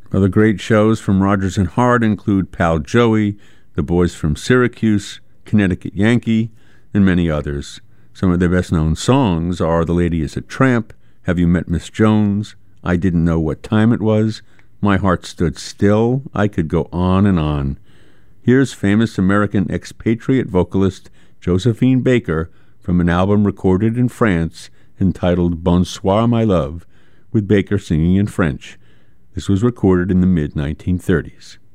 Other great shows from Rodgers and Hart include Pal Joey, The Boys from Syracuse, Connecticut Yankee, and many others. Some of their best-known songs are The Lady is a Tramp, Have You Met Miss Jones, I Didn't Know What Time It Was, My Heart Stood Still. I could go on and on. Here's famous American expatriate vocalist Josephine Baker from an album recorded in France entitled Bonsoir, My Love, with Baker singing in French. This was recorded in the mid-1930s.